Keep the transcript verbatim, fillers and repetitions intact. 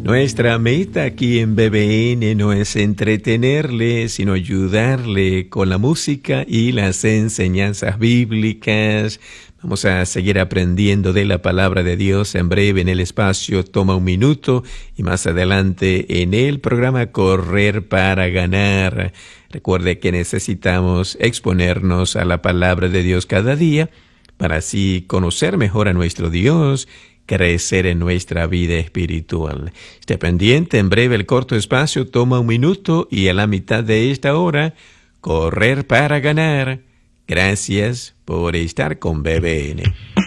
Nuestra meta aquí en B B N no es entretenerle, sino ayudarle con la música y las enseñanzas bíblicas. Vamos a seguir aprendiendo de la palabra de Dios en breve en el espacio Toma un Minuto y más adelante en el programa Correr para Ganar. Recuerde que necesitamos exponernos a la palabra de Dios cada día para así conocer mejor a nuestro Dios, crecer en nuestra vida espiritual. Esté pendiente, en breve el corto espacio Toma un Minuto y a la mitad de esta hora, Correr para Ganar. Gracias por estar con B B N.